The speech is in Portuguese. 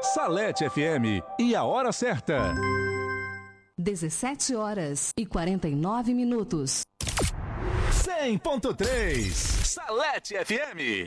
Salete FM e a hora certa. 17h49. 100.3 Salete FM.